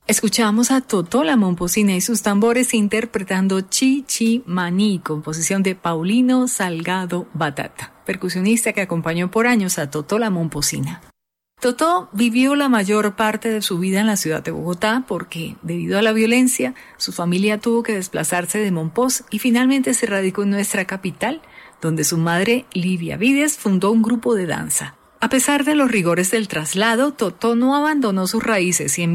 Escuchamos a Totó la Momposina y sus tambores interpretando Chi Chi Maní, composición de Paulino Salgado Batata, percusionista que acompañó por años a Totó la Momposina. Totó vivió la mayor parte de su vida en la ciudad de Bogotá porque, debido a la violencia, su familia tuvo que desplazarse de Monpós y finalmente se radicó en nuestra capital, donde su madre, Livia Vides, fundó un grupo de danza. A pesar de los rigores del traslado, Totó no abandonó sus raíces y en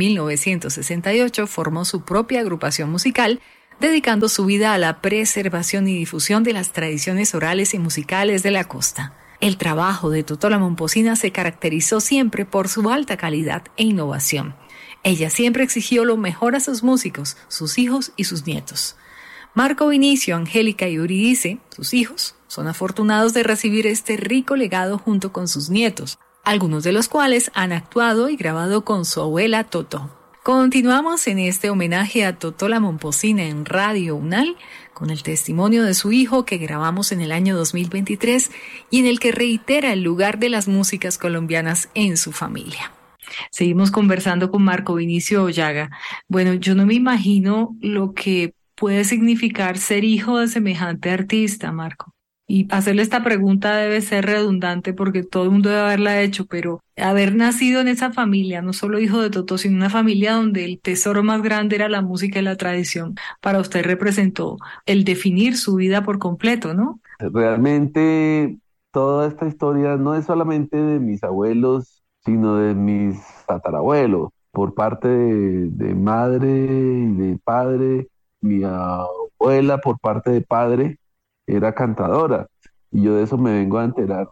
1968 formó su propia agrupación musical, dedicando su vida a la preservación y difusión de las tradiciones orales y musicales de la costa. El trabajo de Totó la Momposina se caracterizó siempre por su alta calidad e innovación. Ella siempre exigió lo mejor a sus músicos, sus hijos y sus nietos. Marco Vinicio, Angélica y Eurídice, sus hijos, son afortunados de recibir este rico legado junto con sus nietos, algunos de los cuales han actuado y grabado con su abuela Totó. Continuamos en este homenaje a Totó la Momposina en Radio UNAL con el testimonio de su hijo que grabamos en el año 2023 y en el que reitera el lugar de las músicas colombianas en su familia. Seguimos conversando con Marco Vinicio Ollaga. Bueno, yo no me imagino lo que puede significar ser hijo de semejante artista, Marco. Y hacerle esta pregunta debe ser redundante porque todo el mundo debe haberla hecho, pero haber nacido en esa familia, no solo hijo de Totó, sino una familia donde el tesoro más grande era la música y la tradición, para usted representó el definir su vida por completo, ¿no? Realmente toda esta historia no es solamente de mis abuelos, sino de mis tatarabuelos, por parte de madre y de padre. Mi abuela por parte de padre era cantadora y yo de eso me vengo a enterar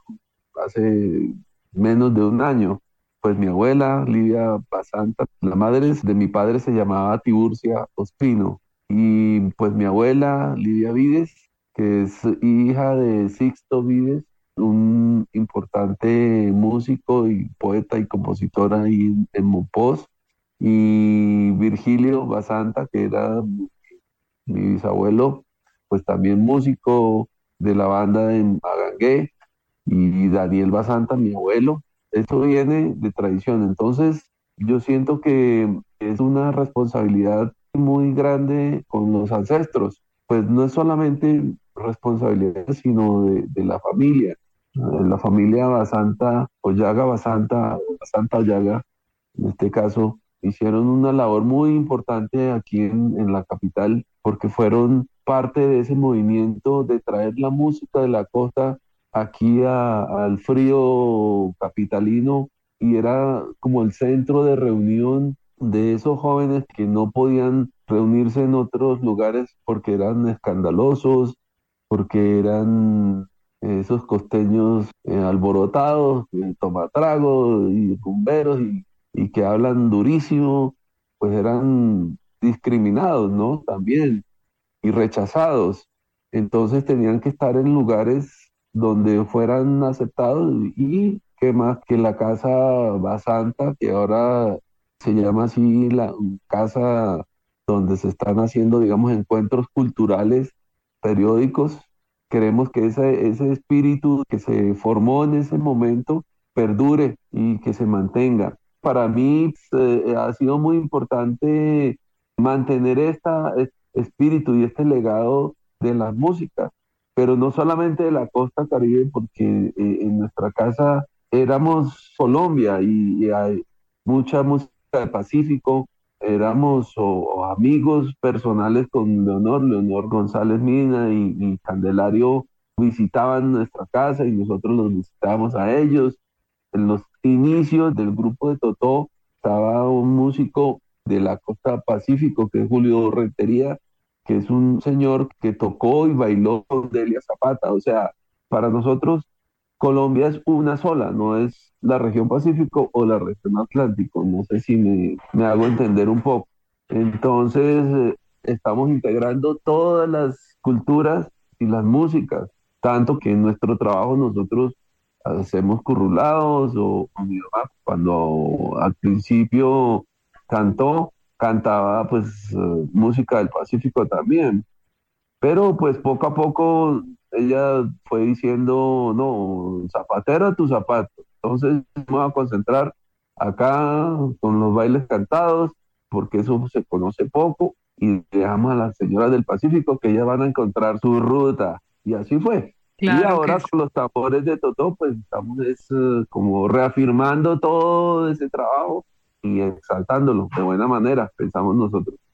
hace menos de un año. Pues mi abuela, Livia Basanta, la madre de mi padre se llamaba Tiburcia Ospino y pues mi abuela, Livia Vides, que es hija de Sixto Vides, un importante músico y poeta y compositor ahí en Monpós, y Virgilio Basanta, que era mi bisabuelo, pues también músico de la banda de Magangué, y Daniel Basanta, mi abuelo. Esto viene de tradición. Entonces, yo siento que es una responsabilidad muy grande con los ancestros. Pues no es solamente responsabilidad, sino de la familia. La familia Basanta, Ollaga Basanta, Basanta Ollaga, en este caso, hicieron una labor muy importante aquí en la capital, porque fueron parte de ese movimiento de traer la música de la costa aquí al frío capitalino, y era como el centro de reunión de esos jóvenes que no podían reunirse en otros lugares porque eran escandalosos, porque eran esos costeños alborotados, tomatragos y rumberos y que hablan durísimo, pues eran discriminados, ¿no? También, y rechazados. Entonces tenían que estar en lugares donde fueran aceptados, y qué más que la Casa Basanta, que ahora se llama así, la casa donde se están haciendo, digamos, encuentros culturales periódicos. Queremos que ese espíritu que se formó en ese momento perdure y que se mantenga. Para mí ha sido muy importante mantener este espíritu y este legado de las músicas, pero no solamente de la costa Caribe, porque en nuestra casa éramos Colombia y hay mucha música del Pacífico. Éramos o amigos personales con Leonor González Mina y Candelario visitaban nuestra casa y nosotros los visitábamos a ellos. En los inicios del grupo de Totó estaba un músico de la costa Pacífico, que es Julio Rentería, que es un señor que tocó y bailó con Delia Zapata. O sea, para nosotros Colombia es una sola, no es la región Pacífico o la región Atlántico. No sé si me hago entender un poco. Entonces, estamos integrando todas las culturas y las músicas, tanto que en nuestro trabajo nosotros hacemos currulados, o mi mamá cuando al principio cantaba pues música del Pacífico también, pero pues poco a poco ella fue diciendo, no, zapatero a tu zapato. Entonces me voy a concentrar acá con los bailes cantados, porque eso se conoce poco, y dejamos a las señoras del Pacífico que ellas van a encontrar su ruta. Y así fue. Y Claro que ahora sí. con los tambores de Totó, pues estamos como reafirmando todo ese trabajo y exaltándolo de buena manera, pensamos nosotros.